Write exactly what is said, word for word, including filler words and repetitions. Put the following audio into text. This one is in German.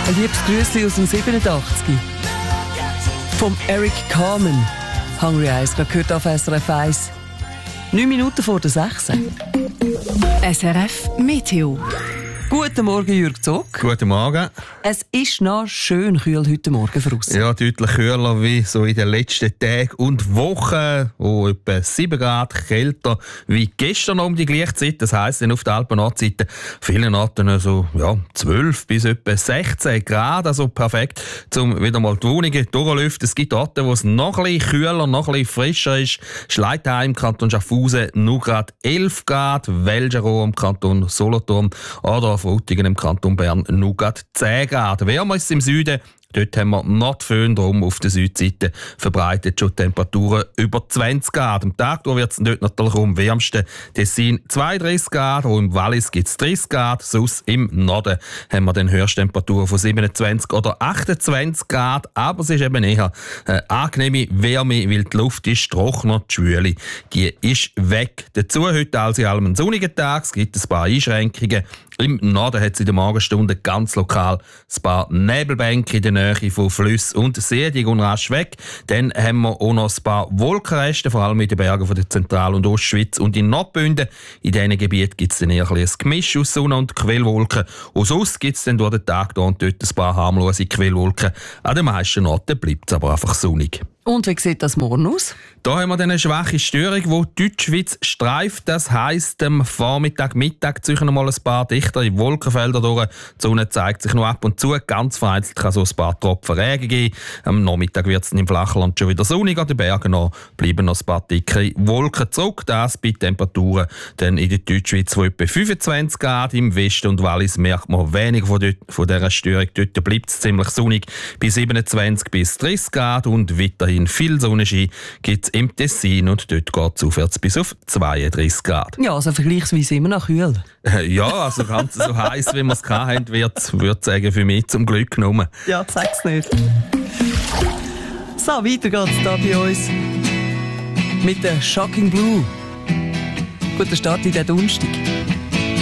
Ein liebes Grüßli aus dem siebenundachtzig. Vom Eric Carmen. Hungry Eyes, gerade gehört auf S R F eins. Neun Minuten vor der sechs. S R F Meteo. Guten Morgen, Jürg Zog. Guten Morgen. Es ist noch schön kühl heute Morgen draussen. Ja, deutlich kühler wie so in den letzten Tagen und Wochen. Oh, etwa sieben Grad kälter wie gestern um die gleiche Zeit. Das heisst, auf der Alpen-Nordseite vielen Orten so ja, zwölf bis etwa sechzehn Grad. Also perfekt, um wieder mal die Wohnungen durchlüften. Es gibt Orte, wo es noch ein bisschen kühler, noch ein bisschen frischer ist. Schleitheim im Kanton Schaffhausen nur gerade elf Grad. Welgerow im Kanton Solothurn oder Frutigen im Kanton Bern nur gerade zehn Grad. Wärmer ist es im Süden. Dort haben wir noch die Föhn drum auf der Südseite verbreitet schon Temperaturen über zwanzig Grad. Am Tag wird es dort natürlich am wärmsten. Tessin zweiunddreißig Grad, auch im Wallis gibt es dreißig Grad. Sonst im Norden haben wir dann Höchsttemperaturen von siebenundzwanzig oder achtundzwanzig Grad. Aber es ist eben eher eine angenehme Wärme, weil die Luft ist trockener, die Schwüle die ist weg. Dazu heute als in allem ein sonniger Tag. Es gibt ein paar Einschränkungen. Im Norden hat es in der Morgenstunde ganz lokal ein paar Nebelbänke in der Nähe von Flüssen und Seen, die gehen rasch weg. Dann haben wir auch noch ein paar Wolkenreste, vor allem in den Bergen von der Zentral- und Ostschweiz und in Nordbünden. In diesen Gebieten gibt es dann eher ein Gemisch aus Sonne und Quellwolken. Und sonst gibt es dann durch den Tag da und dort ein paar harmlose Quellwolken. An den meisten Orten bleibt es aber einfach sonnig. Und wie sieht das morgen aus? Da haben wir dann eine schwache Störung, die Deutschschweiz streift. Das heisst, am Vormittag, Mittag ziehen noch mal ein paar dichtere Wolkenfelder durch. Die Sonne zeigt sich noch ab und zu. Ganz vereinzelt kann so ein paar Tropfen Regen geben. Am Nachmittag wird es im Flachland schon wieder sonnig. An den Bergen noch bleiben noch ein paar dicke Wolken zurück. Das bei Temperaturen dann in der Deutschschweiz von etwa fünfundzwanzig Grad. Im Westen und Wallis merkt man weniger von, dort, von dieser Störung. Dort bleibt es ziemlich sonnig bei siebenundzwanzig bis dreißig Grad und weiterhin viel Sonnenschein gibt es im Tessin und dort geht es aufwärts bis auf zweiunddreißig Grad. Ja, also vergleichsweise immer noch kühl. Äh, ja, also ganz so heiß, wie wir es hatten, wird würde sagen, für mich zum Glück genommen. Ja, zeig's nicht. So, weiter geht's da bei uns mit der Shocking Blue. Guter Start in den Donnerstag.